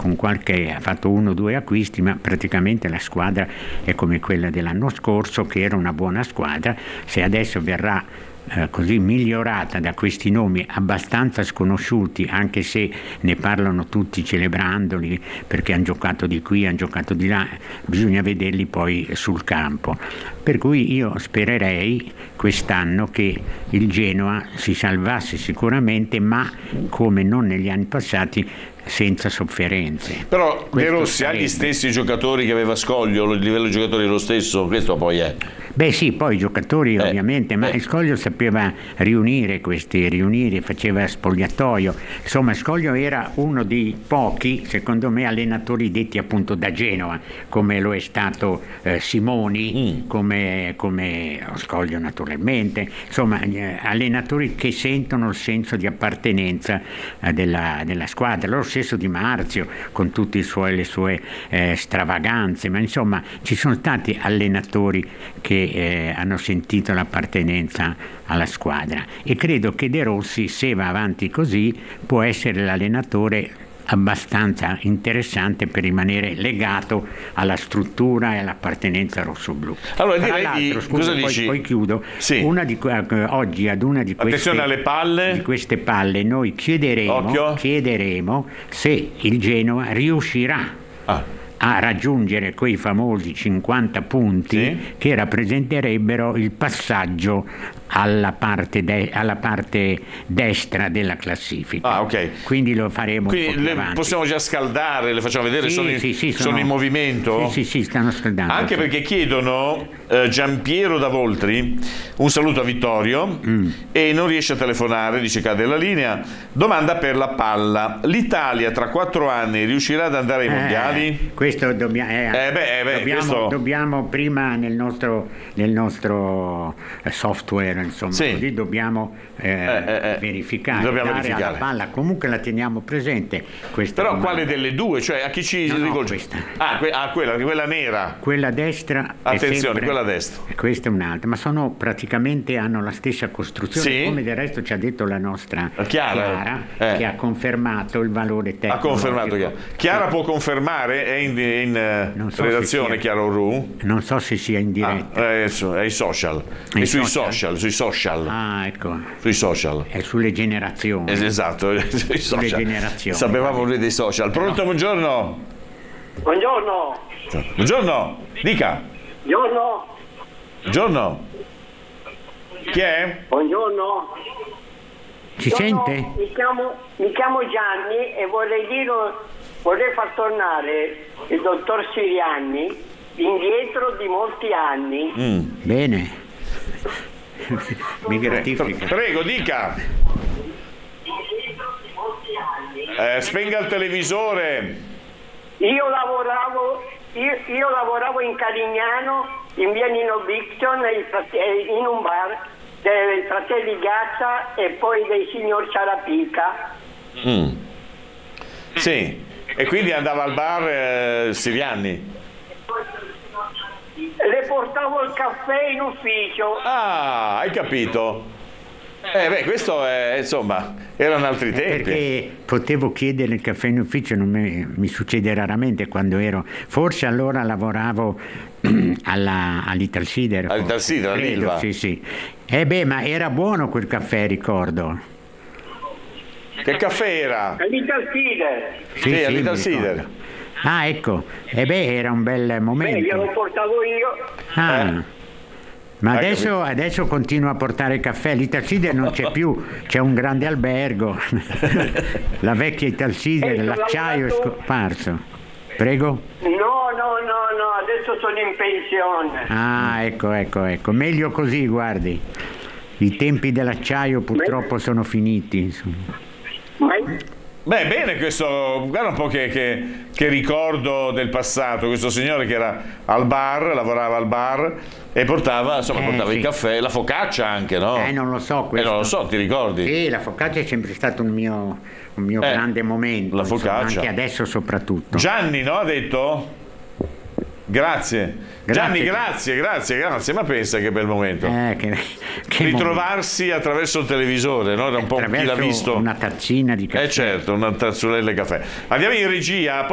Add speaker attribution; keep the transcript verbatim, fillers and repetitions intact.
Speaker 1: con qualche, ha fatto uno o due acquisti, ma praticamente la squadra è come quella dell'anno scorso, che era una buona squadra. Se adesso verrà Eh, così migliorata da questi nomi abbastanza sconosciuti, anche se ne parlano tutti celebrandoli perché hanno giocato di qui, hanno giocato di là, bisogna vederli poi sul campo. Per cui io spererei quest'anno che il Genoa si salvasse sicuramente, ma come non negli anni passati, senza sofferenze.
Speaker 2: Però De Rossi
Speaker 1: sarebbe.
Speaker 2: ha gli stessi giocatori che aveva Scoglio, il livello di giocatori è lo stesso, questo poi è.
Speaker 1: Beh sì, poi i giocatori
Speaker 2: eh,
Speaker 1: ovviamente, ma
Speaker 2: eh.
Speaker 1: Scoglio sapeva riunire questi, riunire, faceva spogliatoio. Insomma, Scoglio era uno dei pochi, secondo me, allenatori detti appunto da Genova, come lo è stato eh, Simoni, mm. come, come Scoglio naturalmente, insomma, eh, allenatori che sentono il senso di appartenenza eh, della, della squadra. Lo stesso Di Marzio, con tutte le sue eh, stravaganze, ma insomma ci sono stati allenatori che Eh, hanno sentito l'appartenenza alla squadra, e credo che De Rossi, se va avanti così, può essere l'allenatore abbastanza interessante per rimanere legato alla struttura e all'appartenenza rossoblù.
Speaker 2: Allora,
Speaker 1: Tra
Speaker 2: direi
Speaker 1: l'altro,
Speaker 2: di,
Speaker 1: scusa,
Speaker 2: cosa
Speaker 1: poi,
Speaker 2: dici?
Speaker 1: poi chiudo.
Speaker 2: Sì.
Speaker 1: Una di, oggi ad una di queste,
Speaker 2: attenzione alle palle.
Speaker 1: di queste palle noi chiederemo, chiederemo se il Genoa riuscirà ah. a raggiungere quei famosi cinquanta punti, sì, che rappresenterebbero il passaggio alla parte, de- alla parte destra della classifica.
Speaker 2: Ah, ok.
Speaker 1: Quindi lo faremo.
Speaker 2: Quindi le possiamo già scaldare, le facciamo vedere,
Speaker 1: sì,
Speaker 2: sono, in,
Speaker 1: sì, sì, sono,
Speaker 2: sono in movimento?
Speaker 1: Sì, sì, sì, stanno scaldando.
Speaker 2: Anche
Speaker 1: sì.
Speaker 2: perché chiedono eh, Giampiero da Voltri, un saluto a Vittorio, mm. e non riesce a telefonare, dice cade la linea. Domanda per la palla: l'Italia tra quattro anni riuscirà ad andare ai
Speaker 1: eh,
Speaker 2: mondiali?
Speaker 1: Questo dobbiamo, eh,
Speaker 2: eh beh, eh beh,
Speaker 1: dobbiamo,
Speaker 2: questo...
Speaker 1: dobbiamo prima nel nostro, nel nostro software, insomma, sì, così dobbiamo eh, eh, eh, verificare,
Speaker 2: dobbiamo
Speaker 1: dare
Speaker 2: verificare.
Speaker 1: alla palla, comunque la teniamo presente questa.
Speaker 2: Però
Speaker 1: domanda.
Speaker 2: Quale delle due? Cioè a chi ci
Speaker 1: no,
Speaker 2: rivolge?
Speaker 1: No, questa.
Speaker 2: Ah, que- ah, quella, quella nera.
Speaker 1: Quella destra.
Speaker 2: Attenzione,
Speaker 1: sempre,
Speaker 2: quella destra.
Speaker 1: Questa è un'altra, ma sono praticamente hanno la stessa costruzione, sì, come del resto ci ha detto la nostra
Speaker 2: Chiara,
Speaker 1: Chiara
Speaker 2: eh.
Speaker 1: che ha confermato il valore tecnico.
Speaker 2: Ha confermato Chiara. Chiara sì. Può confermare, è in, in so redazione Chiara Uru?
Speaker 1: Non so se sia in diretta.
Speaker 2: Ah, è, su, è ai social. È, è sui social? social, sui social.
Speaker 1: Ah, ecco.
Speaker 2: Sui social.
Speaker 1: È sulle generazioni.
Speaker 2: Es- esatto, sui
Speaker 1: sulle generazioni.
Speaker 2: Sapevamo noi dei social. Pronto, no. buongiorno.
Speaker 3: Buongiorno.
Speaker 2: Buongiorno, dica.
Speaker 3: Buongiorno.
Speaker 2: Buongiorno. Chi è?
Speaker 3: Buongiorno.
Speaker 1: Ci
Speaker 3: Buongiorno.
Speaker 1: sente?
Speaker 3: Mi chiamo, mi chiamo Gianni e vorrei dire, vorrei far tornare il dottor Sirianni indietro di molti anni.
Speaker 1: Mm. Bene. Mi gratifica.
Speaker 2: Prego, dica.
Speaker 3: Indietro di molti anni.
Speaker 2: Eh, spenga il televisore.
Speaker 3: Io lavoravo, io, io lavoravo in Carignano, in via Nino Bixton, in un bar dei fratelli Gazza e poi dei signor Ciarapica.
Speaker 2: Mm. Sì, e quindi andava al bar eh, Sirianni.
Speaker 3: Le portavo il caffè in ufficio.
Speaker 2: Ah, hai capito? Eh beh, questo è, insomma, erano altri tempi.
Speaker 1: Perché potevo chiedere il caffè in ufficio, non mi, mi succede raramente quando ero, forse allora lavoravo alla, all'Italsider.
Speaker 2: All'Italsider, all'Ilva.
Speaker 1: Sì, sì. Eh beh, ma era buono quel caffè, ricordo.
Speaker 2: Che caffè era?
Speaker 3: All'Italsider.
Speaker 1: Sì,
Speaker 2: sì,
Speaker 1: sì,
Speaker 2: all'Italsider.
Speaker 1: Ah, ecco. E beh, era un bel momento.
Speaker 3: Beh, glielo portavo io.
Speaker 1: Ah.
Speaker 2: Eh.
Speaker 1: Ma adesso, adesso continua a portare caffè. L'Italsider non c'è più, c'è un grande albergo. La vecchia Italsider, l'acciaio è scomparso. Prego?
Speaker 3: No, no, no, no, adesso sono in pensione.
Speaker 1: Ah, ecco, ecco, ecco. Meglio così, guardi. I tempi dell'acciaio purtroppo sono finiti. Insomma.
Speaker 3: Ma...
Speaker 2: Beh, bene questo, guarda un po' che, che, che ricordo del passato, questo signore che era al bar, lavorava al bar e portava, insomma,
Speaker 1: eh,
Speaker 2: portava
Speaker 1: sì.
Speaker 2: il caffè, la focaccia anche, no?
Speaker 1: Eh, non lo so questo.
Speaker 2: Eh, non lo so, ti ricordi?
Speaker 1: Sì, la focaccia è sempre stato un mio, un mio
Speaker 2: eh,
Speaker 1: grande momento.
Speaker 2: La
Speaker 1: insomma,
Speaker 2: focaccia.
Speaker 1: anche adesso soprattutto.
Speaker 2: Gianni, no? Ha detto? Grazie.
Speaker 1: Grazie.
Speaker 2: Gianni, grazie, grazie, grazie, ma pensa che bel momento.
Speaker 1: Eh, che, che
Speaker 2: ritrovarsi momento. Attraverso il televisore, no? Era un po' chi l'ha visto.
Speaker 1: Una tazzina di caffè.
Speaker 2: Eh certo, una tazzulella di caffè. Andiamo in regia.